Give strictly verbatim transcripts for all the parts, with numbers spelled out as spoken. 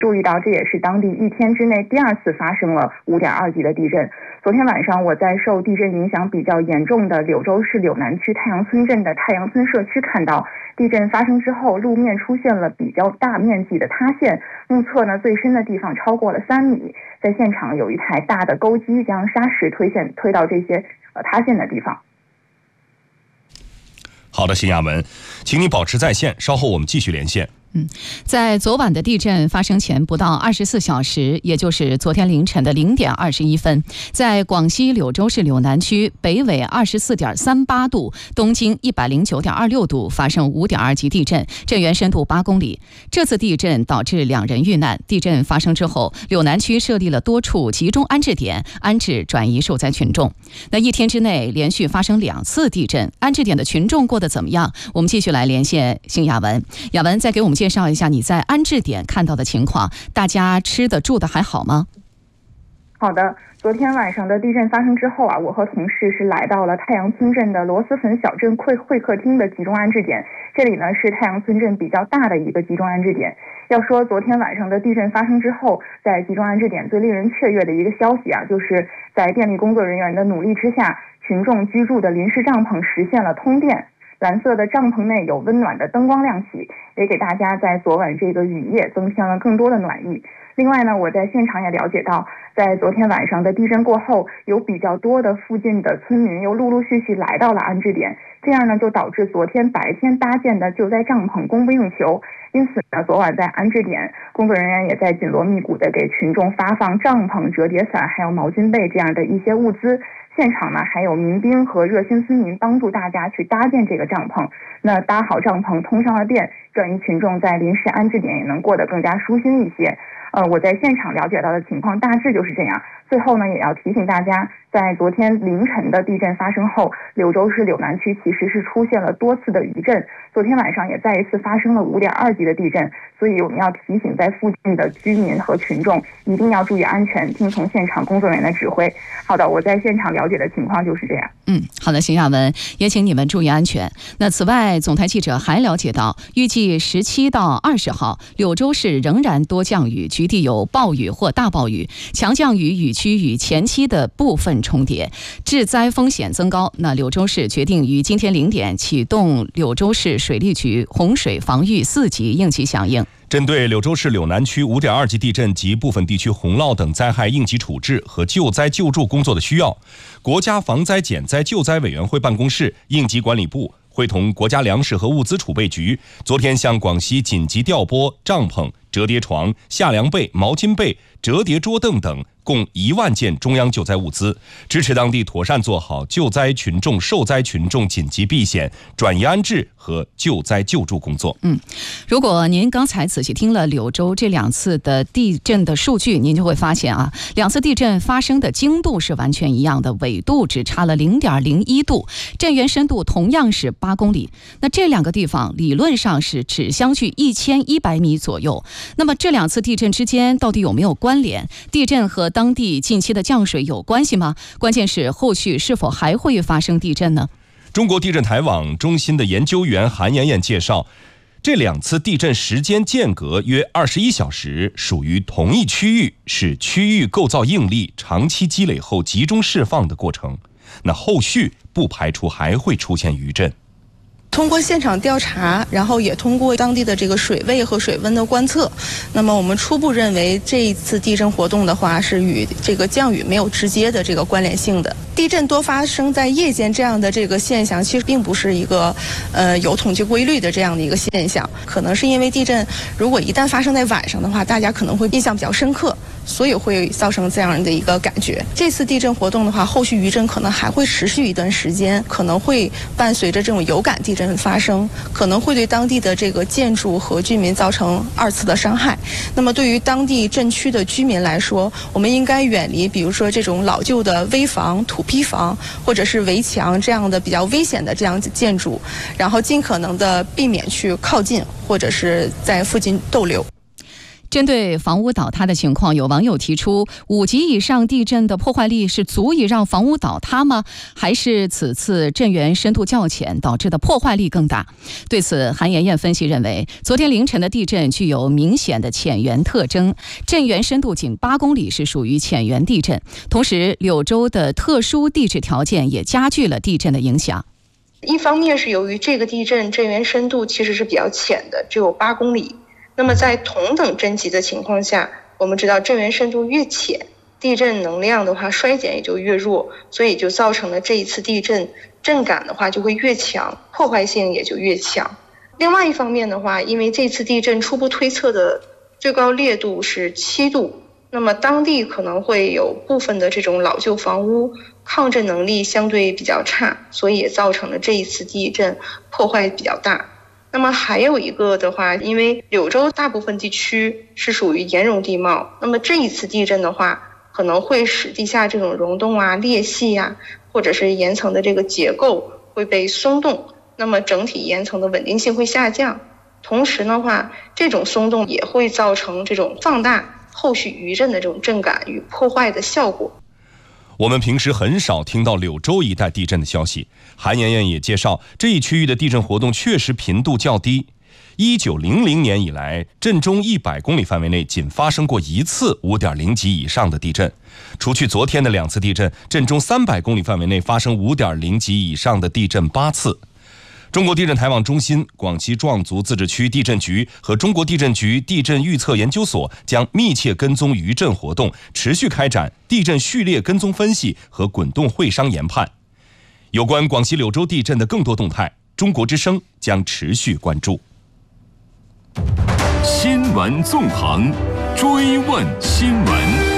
注意到，这也是当地一天之内第二次发生了五点二级的地震。昨天晚上，我在受地震影响比较严重的柳州市柳南区太阳村镇的太阳村社区看到，地震发生之后，路面出现了比较大面积的塌陷，目测呢最深的地方超过了三米。在现场有一台大的钩机将沙石推陷推到这些呃塌陷的地方。 好的，邢亚文，请你保持在线，稍后我们继续连线。 嗯，在昨晚的地震发生前不到二十四小时，也就是昨天凌晨的零点二十一分，在广西柳州市柳南区北纬二十四点三八度、东经一百零九点二六度发生五点二级地震，震源深度八公里。这次地震导致两人遇难。地震发生之后，柳南区设立了多处集中安置点，安置转移受灾群众。那一天之内连续发生两次地震，安置点的群众过得怎么样？我们继续来连线邢亚文。亚文，再给我们介绍一下你在安置点看到的情况，大家吃的住的还好吗？ 好的，昨天晚上的地震发生之后啊，我和同事是来到了太阳村镇的螺蛳粉小镇会会客厅的集中安置点。这里呢是太阳村镇比较大的一个集中安置点。要说昨天晚上的地震发生之后，在集中安置点最令人雀跃的一个消息啊，就是在电力工作人员的努力之下，群众居住的临时帐篷实现了通电。蓝色的帐篷内有温暖的灯光亮起，也给大家在昨晚这个雨夜增添了更多的暖意。另外呢，我在现场也了解到，在昨天晚上的地震过后，有比较多的附近的村民又陆陆续续来到了安置点，这样呢就导致昨天白天搭建的救灾帐篷供不应求。因此呢，昨晚在安置点，工作人员也在紧锣密鼓的给群众发放帐篷、折叠伞还有毛巾被这样的一些物资。现场呢还有民兵和热心村民帮助大家去搭建这个帐篷。那搭好帐篷，通上了电，转移群众在临时安置点也能过得更加舒心一些。呃，我在现场了解到的情况大致就是这样。最后呢，也要提醒大家，在昨天凌晨的地震发生后，柳州市柳南区其实是出现了多次的余震。昨天晚上也再一次发生了五点二级的地震，所以我们要提醒在附近的居民和群众一定要注意安全，听从现场工作人员的指挥。好的，我在现场了解的情况就是这样。 嗯，好的，邢亚文，也请你们注意安全。那此外，总台记者还了解到，预计十七到二十号，柳州市仍然多降雨，局地有暴雨或大暴雨，强降雨雨区与前期的部分重叠，致灾风险增高。那柳州市决定于今天零点启动柳州市水利局洪水防御四级应急响应。 针对柳州市柳南区五点二级地震及部分地区洪涝等灾害应急处置和救灾救助工作的需要，国家防灾减灾救灾委员会办公室、应急管理部会同国家粮食和物资储备局，昨天向广西紧急调拨帐篷、折叠床、夏凉被、毛巾被、折叠桌凳等共一万件中央救灾物资，支持当地妥善做好救灾群众、受灾群众紧急避险、转移安置和救灾救助工作。 嗯，如果您刚才仔细听了柳州这两次的地震的数据，您就会发现啊，两次地震发生的经度是完全一样的，纬度只差了零点零一度，震源深度同样是八公里。那这两个地方理论上是只相距一千一百米左右。那么这两次地震之间到底有没有关联？地震和当地近期的降水有关系吗？关键是后续是否还会发生地震呢？ 中国地震台网中心的研究员韩妍妍介绍，这两次地震时间间隔约二十一小时，属于同一区域，是区域构造应力长期积累后集中释放的过程。那后续不排除还会出现余震。 通过现场调查，然后也通过当地的这个水位和水温的观测，那么我们初步认为这一次地震活动的话是与这个降雨没有直接的这个关联性的。地震多发生在夜间这样的这个现象，其实并不是一个呃有统计规律的这样的一个现象，可能是因为地震如果一旦发生在晚上的话，大家可能会印象比较深刻，所以会造成这样的一个感觉。这次地震活动的话，后续余震可能还会持续一段时间，可能会伴随着这种有感地震发生，可能会对当地的这个建筑和居民造成二次的伤害。那么对于当地震区的居民来说，我们应该远离比如说这种老旧的危房、土坯房或者是围墙这样的比较危险的这样建筑，然后尽可能的避免去靠近或者是在附近逗留。 针对房屋倒塌的情况，有网友提出，五级以上地震的破坏力是足以让房屋倒塌吗？还是此次震源深度较浅导致的破坏力更大？对此，韩妍妍分析认为，昨天凌晨的地震具有明显的浅源特征，震源深度仅八公里是属于浅源地震。同时，柳州的特殊地质条件也加剧了地震的影响。 一方面是由于这个地震震源深度其实是比较浅的，只有八公里。那么在同等震级的情况下，我们知道震源深度越浅，地震能量的话衰减也就越弱，所以就造成了这一次地震震感的话就会越强，破坏性也就越强。另外一方面的话，因为这次地震初步推测的最高烈度是七度，那么当地可能会有部分的这种老旧房屋抗震能力相对比较差，所以也造成了这一次地震破坏比较大。那么还有一个的话，因为柳州大部分地区是属于岩溶地貌，那么这一次地震的话，可能会使地下这种溶洞啊、裂隙啊，或者是岩层的这个结构会被松动，那么整体岩层的稳定性会下降。同时的话，这种松动也会造成这种放大后续余震的这种震感与破坏的效果。 我们平时很少听到柳州一带地震的消息，韩妍妍也介绍，这一区域的地震活动确实频度较低。一九零零年以来，震中一百公里范围内仅发生过一次 五点零 级以上的地震。除去昨天的两次地震，震中三百公里范围内发生 五点零 级以上的地震八次。中国地震台网中心、广西壮族自治区地震局和中国地震局地震预测研究所将密切跟踪余震活动，持续开展地震序列跟踪分析和滚动会商研判。有关广西柳州地震的更多动态，中国之声将持续关注。 新闻纵横，追问新闻。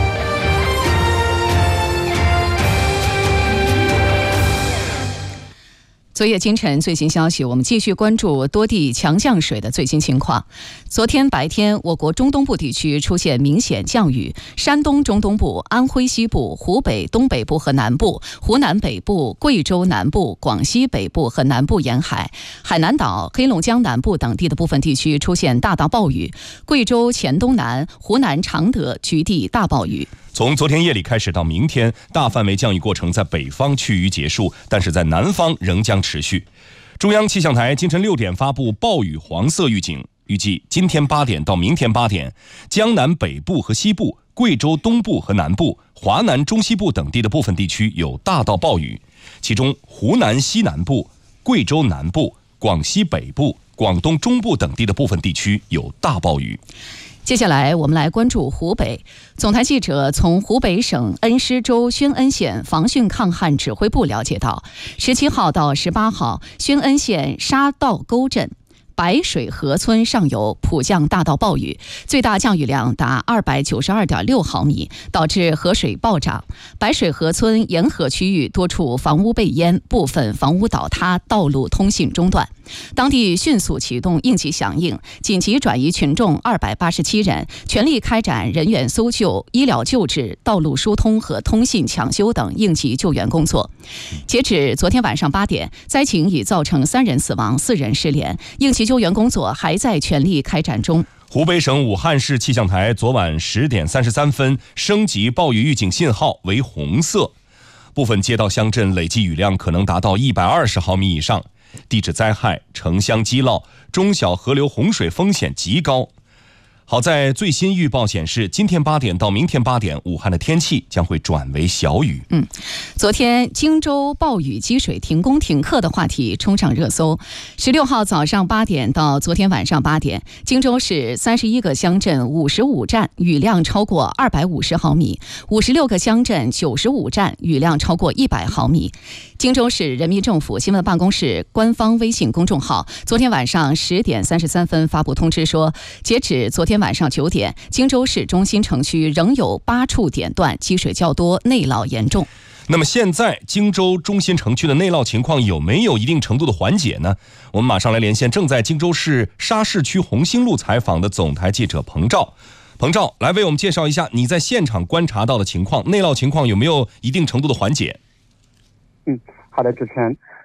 昨夜今晨最新消息，我们继续关注多地强降水的最新情况。昨天白天，我国中东部地区出现明显降雨，山东中东部、安徽西部、湖北东北部和南部、湖南北部、贵州南部、广西北部和南部沿海、海南岛、黑龙江南部等地的部分地区出现大到暴雨，贵州黔东南、湖南常德局地大暴雨。 从昨天夜里开始到明天，大范围降雨过程在北方趋于结束，但是在南方仍将持续。中央气象台今晨六点发布暴雨黄色预警，预计今天八点到明天八点，江南北部和西部、贵州东部和南部、华南中西部等地的部分地区有大到暴雨，其中湖南西南部、贵州南部、广西北部、广东中部等地的部分地区有大暴雨。 接下来我们来关注湖北。总台记者从湖北省恩施州宣恩县防汛抗旱指挥部了解到，十七号到十八号，宣恩县沙道沟镇白水河村上游普降大到暴雨，最大降雨量达二百九十二点六毫米，导致河水暴涨。白水河村沿河区域多处房屋被淹，部分房屋倒塌，道路通信中断。当地迅速启动应急响应，紧急转移群众二百八十七人，全力开展人员搜救、医疗救治、道路疏通和通信抢修等应急救援工作。截止昨天晚上八点，灾情已造成三人死亡、四人失联，应急救援工作还在全力开展中。 湖北省武汉市气象台昨晚十点三十三分升级暴雨预警信号为红色，部分街道乡镇累计雨量可能达到一百二十毫米以上。地质灾害、城乡积涝、中小河流洪水风险极高。好在最新预报显示，今天八点到明天八点，武汉的天气将会转为小雨。 嗯，昨天荆州暴雨积水停工停课的话题冲上热搜。十六号早上八点到昨天晚上八点，荆州市三十一个乡镇五十五站雨量超过二百五十毫米，五十六个乡镇九十五站雨量超过一百毫米。荆州市人民政府新闻办公室官方微信公众号昨天晚上十点三十三分发布通知说，截止昨天晚上九点，荆州市中心城区仍有八处点段积水较多，内涝严重。 那么现在荆州中心城区的内涝情况有没有一定程度的缓解呢？我们马上来连线正在荆州市沙市区红星路采访的总台记者彭照。彭照，来为我们介绍一下你在现场观察到的情况，内涝情况有没有一定程度的缓解？ 嗯，好的，主持人。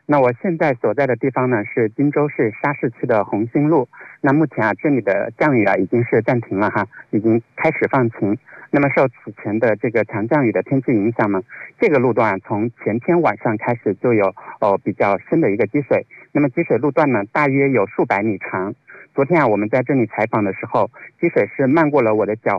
那我现在所在的地方呢是荆州市沙市区的红星路。那目前啊，这里的降雨啊已经是暂停了哈，已经开始放晴。那么受此前的这个强降雨的天气影响呢，这个路段从前天晚上开始就有哦比较深的一个积水。那么积水路段呢，大约有数百米长。昨天啊，我们在这里采访的时候，积水是漫过了我的脚